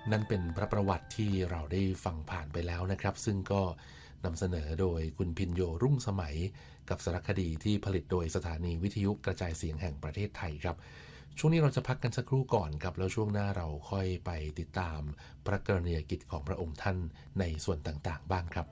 นั่นเป็นพระประวัติที่เราได้ฟังผ่านไปแล้วนะครับซึ่งก็นำเสนอโดยคุณพินโยรุ่งสมัยกับสารคดีที่ผลิตโดยสถานีวิทยุกระจายเสียงแห่งประเทศไทยครับช่วงนี้เราจะพักกันสักครู่ก่อนครับแล้วช่วงหน้าเราค่อยไปติดตามพระกรณียกิจของพระองค์ท่านในส่วนต่างๆบ้างครับ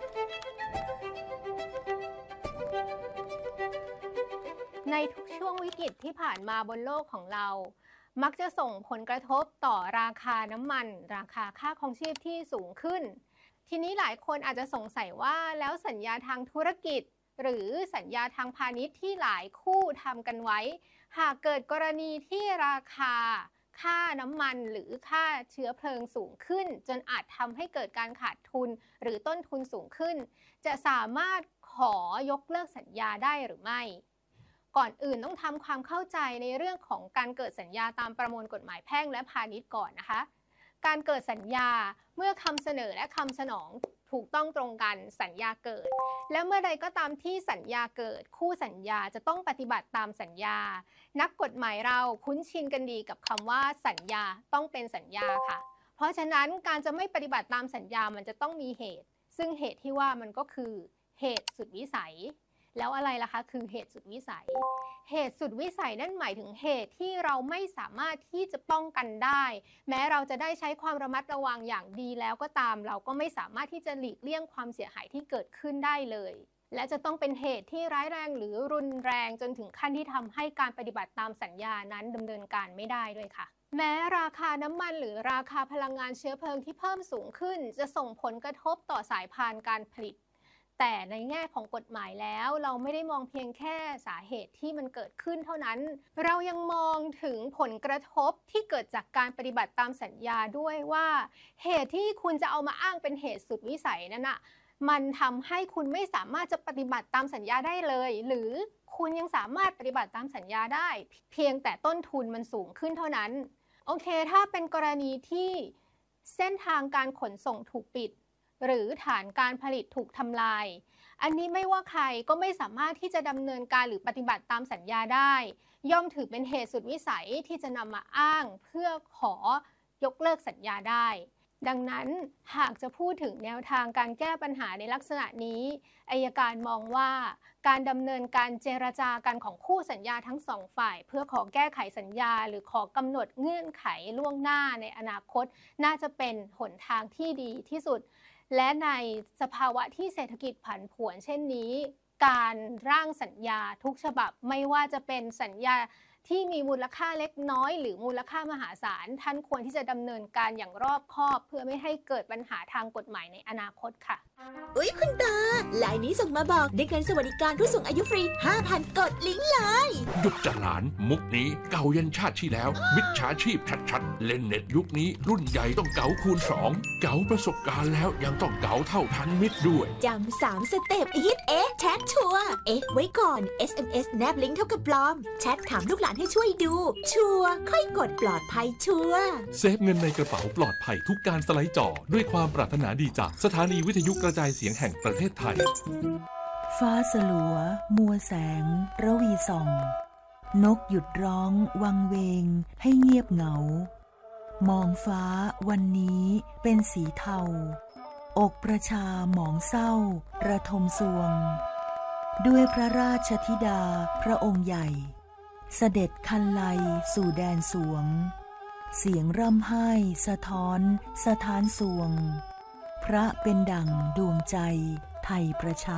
ในทุกช่วงวิกฤตที่ผ่านมาบนโลกของเรามักจะส่งผลกระทบต่อราคาน้ำมันราคาค่าครองชีพที่สูงขึ้นทีนี้หลายคนอาจจะสงสัยว่าแล้วสัญญาทางธุรกิจหรือสัญญาทางพาณิชย์ที่หลายคู่ทำกันไว้หากเกิดกรณีที่ราคาค่าน้ำมันหรือค่าเชื้อเพลิงสูงขึ้นจนอาจทำให้เกิดการขาดทุนหรือต้นทุนสูงขึ้นจะสามารถขอยกเลิกสัญญาได้หรือไม่ก่อนอื่นต้องทำความเข้าใจในเรื่องของการเกิดสัญญาตามประมวลกฎหมายแพ่งและพาณิชย์ก่อนนะคะการเกิดสัญญาเมื่อคำเสนอและคำสนองถูกต้องตรงกันสัญญาเกิดและเมื่อใดก็ตามที่สัญญาเกิดคู่สัญญาจะต้องปฏิบัติตามสัญญานักกฎหมายเราคุ้นชินกันดีกับคำว่าสัญญาต้องเป็นสัญญาค่ะเพราะฉะนั้นการจะไม่ปฏิบัติตามสัญญามันจะต้องมีเหตุซึ่งเหตุที่ว่ามันก็คือเหตุสุดวิสัยแล้วอะไรล่ะคะคือเหตุสุดวิสัยเหตุสุดวิสัยนั่นหมายถึงเหตุที่เราไม่สามารถที่จะป้องกันได้แม้เราจะได้ใช้ความระมัดระวังอย่างดีแล้วก็ตามเราก็ไม่สามารถที่จะหลีกเลี่ยงความเสียหายที่เกิดขึ้นได้เลยและจะต้องเป็นเหตุที่ร้ายแรงหรือรุนแรงจนถึงขั้นที่ทำให้การปฏิบัติตามสัญญานั้นดำเนินการไม่ได้ด้วยค่ะแม้ราคาน้ำมันหรือราคาพลังงานเชื้อเพลิงที่เพิ่มสูงขึ้นจะส่งผลกระทบต่อสายพานการผลิตแต่ในแง่ของกฎหมายแล้วเราไม่ได้มองเพียงแค่สาเหตุที่มันเกิดขึ้นเท่านั้นเรายังมองถึงผลกระทบที่เกิดจากการปฏิบัติตามสัญญาด้วยว่าเหตุที่คุณจะเอามาอ้างเป็นเหตุสุดวิสัยนั้นน่ะมันทำให้คุณไม่สามารถจะปฏิบัติตามสัญญาได้เลยหรือคุณยังสามารถปฏิบัติตามสัญญาได้เพียงแต่ต้นทุนมันสูงขึ้นเท่านั้นโอเคถ้าเป็นกรณีที่เส้นทางการขนส่งถูกปิดหรือฐานการผลิตถูกทำลายอันนี้ไม่ว่าใครก็ไม่สามารถที่จะดำเนินการหรือปฏิบัติตามสัญญาได้ย่อมถือเป็นเหตุสุดวิสัยที่จะนำมาอ้างเพื่อขอยกเลิกสัญญาได้ดังนั้นหากจะพูดถึงแนวทางการแก้ปัญหาในลักษณะนี้อัยการมองว่าการดำเนินการเจรจากันของคู่สัญญาทั้งสองฝ่ายเพื่อขอแก้ไขสัญญาหรือขอกำหนดเงื่อนไขล่วงหน้าในอนาคตน่าจะเป็นหนทางที่ดีที่สุดและในสภาวะที่เศรษฐกิจผันผวนเช่นนี้การร่างสัญญาทุกฉบับไม่ว่าจะเป็นสัญญาที่มีมูลค่าเล็กน้อยหรือมูลค่ามหาศาลท่านควรที่จะดำเนินการอย่างรอบคอบเพื่อไม่ให้เกิดปัญหาทางกฎหมายในอนาคตค่ะอุ๊ยคุณตาลายนี้ส่งมาบอกได้เงินสวัสดิการผู้สูงอายุฟรี 5,000 กดลิงก์เลยหยุดจะหลานมุกนี้เก่ายันชาติที่แล้วมิจฉาชีพชัดๆเล่นเน็ตยุคนี้รุ่นใหญ่ต้องเก๋าคูณ2เก๋าประสบการณ์แล้วยังต้องเก๋าเท่าทันมิตรด้วยจำ3สเต็ปฮิตแชทชัวร์ไว้ก่อน SMS แนบลิงก์เท่ากับปลอมแชทถามลูกหลานให้ช่วยดูชัวร์ค่อยกดปลอดภัยชัวร์เซฟเงินในกระเป๋าปลอดภัยทุกการสไลด์จอด้วยความปรารถนาดีจากสถานีวิทยุกระจายเสียงแห่งประเทศไทยฟ้าสลัวมัวแสงระวีส่องนกหยุดร้องวังเวงให้เงียบเหงามองฟ้าวันนี้เป็นสีเทาอกประชาหมองเศร้าระทมสวงด้วยพระราชธิดาพระองค์ใหญ่เสด็จคันไลสู่แดนสวงเสียงร่ำไห้สะท้อนสถานสวงพระเป็นดั่งดวงใจไทยประชา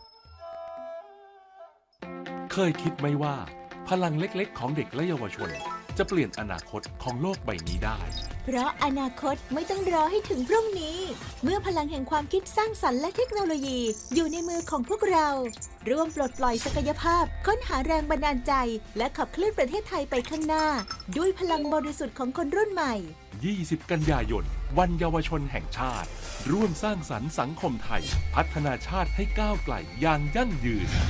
เคยคิดไหมว่าพลังเล็กๆของเด็กและเยาวชนจะเปลี่ยนอนาคตของโลกใบนี้ได้เพราะอนาคตไม่ต้องรอให้ถึงพรุ่งนี้เมื่อพลังแห่งความคิดสร้างสรรค์และเทคโนโลยีอยู่ในมือของพวกเราร่วมปลดปล่อยศักยภาพค้นหาแรงบันดาลใจและขับเคลื่อนประเทศไทยไปข้างหน้าด้วยพลังบริสุทธิ์ของคนรุ่นใหม่ 20 กันยายนวันเยาวชนแห่งชาติร่วมสร้างสรรค์สังคมไทยพัฒนาชาติให้ก้าวไกลอย่างยั่งยืน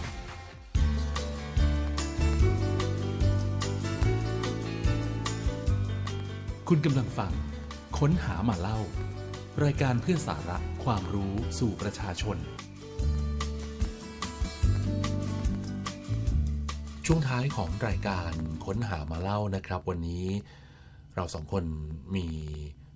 คุณกำลังฟังค้นหามาเล่ารายการเพื่อสาระความรู้สู่ประชาชนช่วงท้ายของรายการค้นหามาเล่านะครับวันนี้เราสองคนมี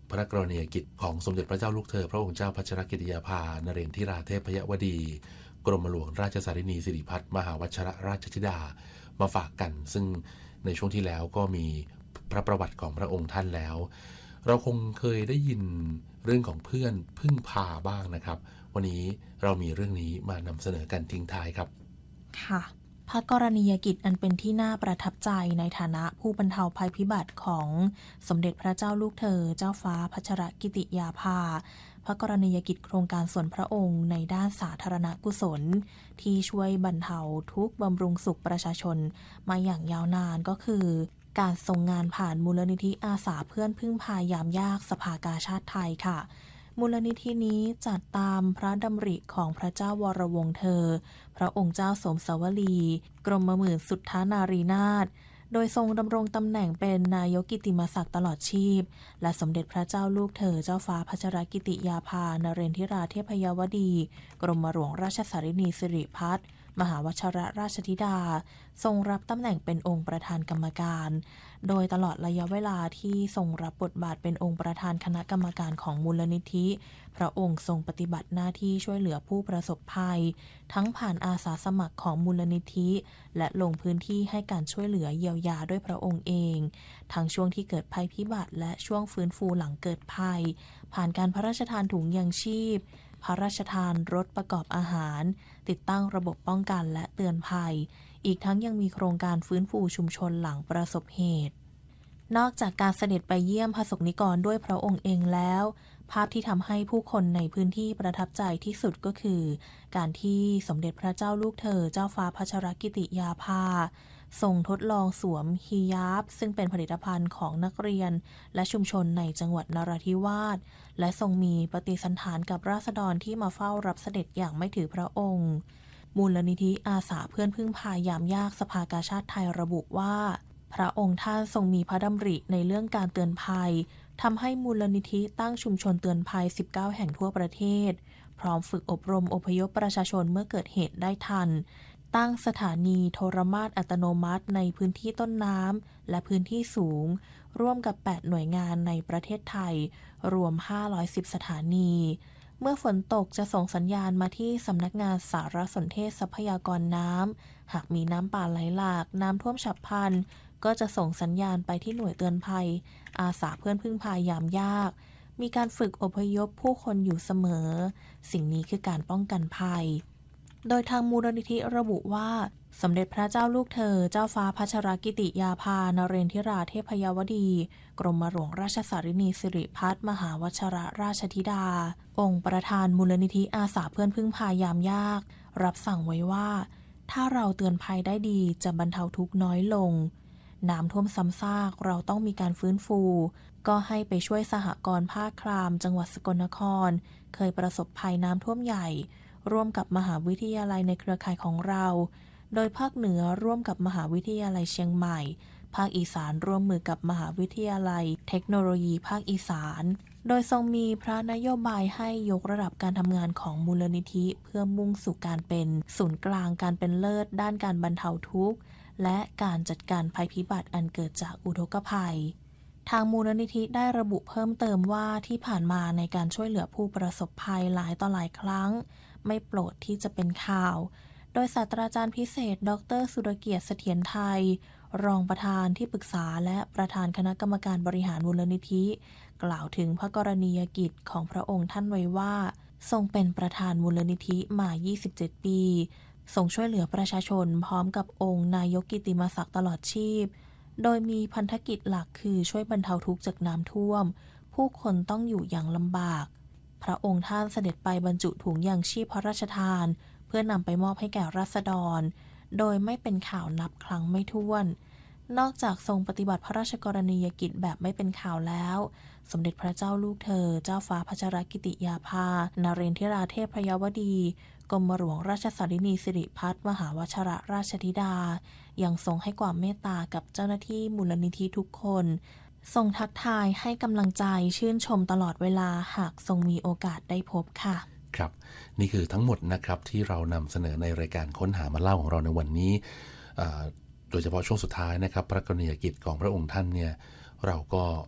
พระกรณียกิจของสมเด็จพระเจ้าลูกเธอพระองค์เจ้าพัชรกิติยาภานเรนทิราเทพยวดีกรมหลวงราชสารินีสิริพัฒน์มหาวชิรราชธิดามาฝากกันซึ่งในช่วงที่แล้วก็มีพระประวัติของพระองค์ท่านแล้วเราคงเคยได้ยินเรื่องของเพื่อนพึ่งพาบ้างนะครับวันนี้เรามีเรื่องนี้มานำเสนอกันทิ้งท้ายครับค่ะพระกรณียกิจอันเป็นที่น่าประทับใจในฐานะผู้บรรเทาภัยพิบัติของสมเด็จพระเจ้าลูกเธอเจ้าฟ้าพัชรกิติยาภาพระกรณียกิจโครงการส่วนพระองค์ในด้านสาธารณกุศลที่ช่วยบรรเทาทุกข์บำรุงสุขประชาชนมาอย่างยาวนานก็คือการส่งงานผ่านมูลนิธิอาสาเพื่อนพึ่งพายามยากสภากาชาติไทยค่ะมูลนิธินี้จัดตามพระดำริของพระเจ้าวรวงศ์เธอพระองค์เจ้าสมสวลีกรมหมื่นสุทธานารีนาถโดยทรงดำรงตำแหน่งเป็นนายกกิตติมศักดิ์ตลอดชีพและสมเด็จพระเจ้าลูกเธอเจ้าฟ้าพัชรกิติยาภานเรนทิราเทพยวดีกรมหลวงราชสารินีสิริพัฒน์มหาวชิรราชธิดาทรงรับตำแหน่งเป็นองค์ประธานกรรมการโดยตลอดระยะเวลาที่ทรงรับบทบาทเป็นองค์ประธานคณะกรรมการของมูลนิธิพระองค์ทรงปฏิบัติหน้าที่ช่วยเหลือผู้ประสบภัยทั้งผ่านอาสาสมัครของมูลนิธิและลงพื้นที่ให้การช่วยเหลือเยียวยาด้วยพระองค์เองทั้งช่วงที่เกิดภัยพิบัติและช่วงฟื้นฟูหลังเกิดภัยผ่านการพระราชทานถุงยางชีพพระราชทานรถประกอบอาหารติดตั้งระบบป้องกันและเตือนภัยอีกทั้งยังมีโครงการฟื้นฟูชุมชนหลังประสบเหตุนอกจากการเสด็จไปเยี่ยมประสบนิกรด้วยพระองค์เองแล้วภาพที่ทำให้ผู้คนในพื้นที่ประทับใจที่สุดก็คือการที่สมเด็จพระเจ้าลูกเธอเจ้าฟ้าพัชรกิติยาภาทรงทดลองสวมฮิญาบซึ่งเป็นผลิตภัณฑ์ของนักเรียนและชุมชนในจังหวัดนราธิวาสและทรงมีปฏิสันถานกับราษฎรที่มาเฝ้ารับเสด็จอย่างไม่ถือพระองค์มูลนิธิอาสาเพื่อนพึ่งพายามยากสภากาชาติไทยระบุว่าพระองค์ท่านทรงมีพระดำริในเรื่องการเตือนภัยทำให้มูลนิธิตั้งชุมชนเตือนภัย19แห่งทั่วประเทศพร้อมฝึกอบรมอพยพประชาชนเมื่อเกิดเหตุได้ทันตั้งสถานีโทรมาตรอัตโนมัติในพื้นที่ต้นน้ำและพื้นที่สูงร่วมกับ8หน่วยงานในประเทศไทยรวม510สถานีเมื่อฝนตกจะส่งสัญญาณมาที่สำนักงานสารสนเทศทรัพยากรน้ำหากมีน้ำป่าไหลหลากน้ำท่วมฉับพลันก็จะส่งสัญญาณไปที่หน่วยเตือนภัยอาสาเพื่อนพึ่งพายามยากมีการฝึกอพยพผู้คนอยู่เสมอสิ่งนี้คือการป้องกันภัยโดยทางมูลนิธิระบุว่าสมเด็จพระเจ้าลูกเธอเจ้าฟ้าพัชรกิติยาภานเรนทิราเทพยวดีกรมหลวงราชสารินีสิริพัฒน์มหาวชิรราชธิดาองค์ประธานมูลนิธิอาสาเพื่อนพึ่งพายามยากรับสั่งไว้ว่าถ้าเราเตือนภัยได้ดีจะบรรเทาทุกข์น้อยลงน้ำท่วมซ้ำซากเราต้องมีการฟื้นฟูก็ให้ไปช่วยสหกรณ์ภาคครามจังหวัดสกลนครเคยประสบภัยน้ำท่วมใหญ่ร่วมกับมหาวิทยาลัยในเครือข่ายของเราโดยภาคเหนือร่วมกับมหาวิทยาลัยเชียงใหม่ภาคอีสานร่วมมือกับมหาวิทยาลัยเทคโนโลยีภาคอีสานโดยทรงมีพระนโยบายให้ยกระดับการทำงานของมูลนิธิเพื่อมุ่งสู่การเป็นศูนย์กลางการเป็นเลิศด้านการบรรเทาทุกข์และการจัดการภัยพิบัติอันเกิดจากอุทกภัยทางมูลนิธิได้ระบุเพิ่มเติมว่าที่ผ่านมาในการช่วยเหลือผู้ประสบภัยหลายต่อหลายครั้งไม่โปรดที่จะเป็นข่าวโดยศาสตราจารย์พิเศษดร.สุรเกียรติเสถียรไทยรองประธานที่ปรึกษาและประธานคณะกรรมการบริหารมูลนิธิกล่าวถึงพระกรณียกิจของพระองค์ท่านไว้ว่าทรงเป็นประธานมูลนิธิมา27ปีทรงช่วยเหลือประชาชนพร้อมกับองค์นายกกิตติมศักดิ์ตลอดชีพโดยมีพันธกิจหลักคือช่วยบรรเทาทุกข์จากน้ำท่วมผู้คนต้องอยู่อย่างลำบากพระองค์ท่านเสด็จไปบรรจุถุงยางชีพพระราชทานเพื่อนำไปมอบให้แก่ราษฎรโดยไม่เป็นข่าวนับครั้งไม่ถ้วนนอกจากทรงปฏิบัติพระราชกรณียกิจแบบไม่เป็นข่าวแล้วสมเด็จพระเจ้าลูกเธอเจ้าฟ้าพัชรกิติยาภานเรนทิราเทพยวดีกรมหลวงราชสารินีสิริพัฒน์มหาวชิรราชธิดายังทรงให้ความเมตตากับเจ้าหน้าที่มูลนิธิทุกคนทรงทักทายให้กำลังใจชื่นชมตลอดเวลาหากทรงมีโอกาสได้พบค่ะครับนี่คือทั้งหมดนะครับที่เรานำเสนอในรายการค้นหามาเล่าของเราในวันนี้โดยเฉพาะช่วงสุดท้ายนะครับพระกรณียกิจของพระองค์ท่านเนี่ยเราก็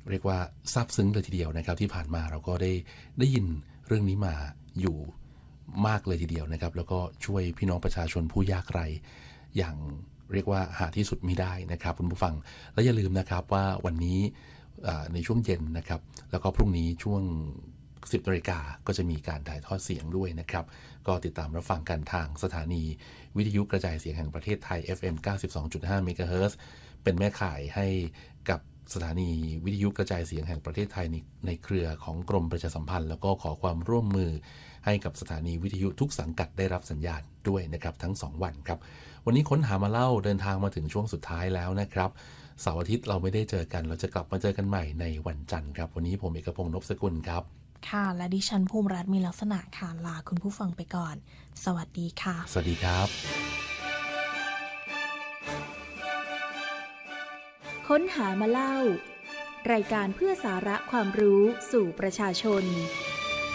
เรียกว่าซาบซึ้งเลยทีเดียวนะครับที่ผ่านมาเราก็ได้ยินเรื่องนี้มาอยู่มากเลยทีเดียวนะครับแล้วก็ช่วยพี่น้องประชาชนผู้ยากไร้อย่างเรียกว่าหาที่สุดมิได้นะครับคุณผู้ฟังและอย่าลืมนะครับว่าวันนี้ในช่วงเย็นนะครับแล้วก็พรุ่งนี้ช่วง 10 นาฬิกาก็จะมีการถ่ายทอดเสียงด้วยนะครับก็ติดตามรับฟังกันทางสถานีวิทยุกระจายเสียงแห่งประเทศไทย FM 92.5 เมกะเฮิรตซ์เป็นแม่ข่ายให้กับสถานีวิทยุกระจายเสียงแห่งประเทศไทยในเครือของกรมประชาสัมพันธ์แล้วก็ขอความร่วมมือให้กับสถานีวิทยุทุกสังกัดได้รับสัญญาณด้วยนะครับทั้ง2วันครับวันนี้ค้นหามาเล่าเดินทางมาถึงช่วงสุดท้ายแล้วนะครับเสาร์อาทิตย์เราไม่ได้เจอกันเราจะกลับมาเจอกันใหม่ในวันจันทร์ครับวันนี้ผมเอกพงษ์ นพสกุลครับค่ะและดิฉันภูมิรัตน์มีลักษณะค่ะลาคุณผู้ฟังไปก่อนสวัสดีค่ะสวัสดีครับค้นหามาเล่ารายการเพื่อสาระความรู้สู่ประชาชน